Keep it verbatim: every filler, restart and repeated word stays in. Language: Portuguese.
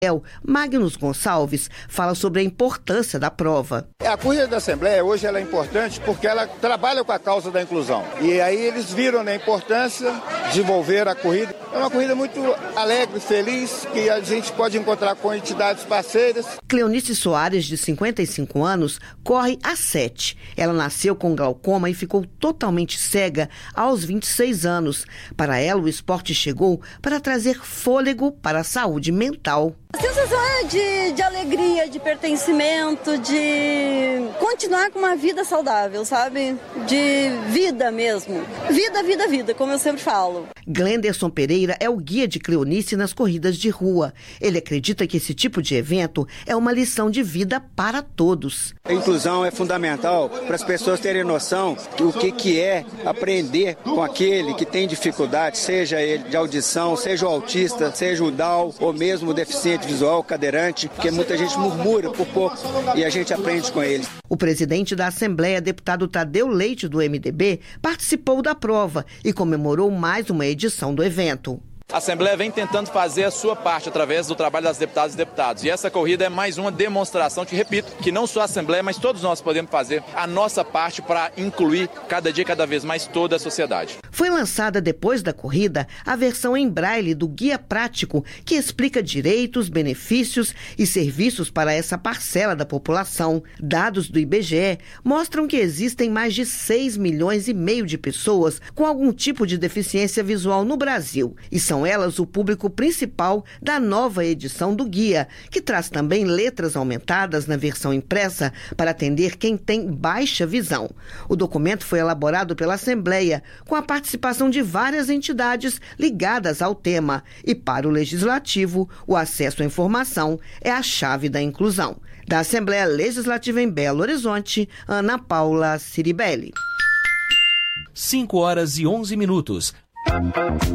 Magnus Gonçalves fala sobre a importância da prova. A corrida da Assembleia hoje ela é importante porque ela trabalha com a causa da inclusão. E aí eles viram a importância de desenvolver a corrida. É uma corrida muito alegre, feliz, que a gente pode encontrar com entidades parceiras. Cleonice Soares, de cinquenta e cinco anos, corre há sete. Ela nasceu com glaucoma e ficou totalmente cega aos vinte e seis anos. Para ela, o esporte chegou para trazer fôlego para a saúde mental. A sensação é de, de alegria, de pertencimento, de continuar com uma vida saudável, sabe? De vida mesmo. Vida, vida, vida, como eu sempre falo. Glenderson Pereira é o guia de Cleonice nas corridas de rua. Ele acredita que esse tipo de evento é uma lição de vida para todos. A inclusão é fundamental para as pessoas terem noção do que, que é aprender com aquele que tem dificuldade, seja ele de audição, seja o autista, seja o Down ou mesmo o deficiente visual, cadeirante, porque muita gente murmura por pouco e a gente aprende com eles. O presidente da Assembleia, deputado Tadeu Leite, do M D B, participou da prova e comemorou mais uma edição do evento. A Assembleia vem tentando fazer a sua parte através do trabalho das deputadas e deputados. E essa corrida é mais uma demonstração, que repito, que não só a Assembleia, mas todos nós podemos fazer a nossa parte para incluir cada dia, cada vez mais toda a sociedade. Foi lançada depois da corrida a versão em braille do Guia Prático, que explica direitos, benefícios e serviços para essa parcela da população. Dados do I B G E mostram que existem mais de seis milhões e meio de pessoas com algum tipo de deficiência visual no Brasil. E são elas o público principal da nova edição do guia, que traz também letras aumentadas na versão impressa para atender quem tem baixa visão. O documento foi elaborado pela Assembleia, com a participação de várias entidades ligadas ao tema. E para o Legislativo, o acesso à informação é a chave da inclusão. Da Assembleia Legislativa em Belo Horizonte, Ana Paula Ciribelli. cinco horas e onze minutos.